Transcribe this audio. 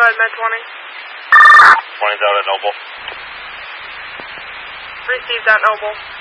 ahead, Med 20. 20's out at Noble. Received at Noble.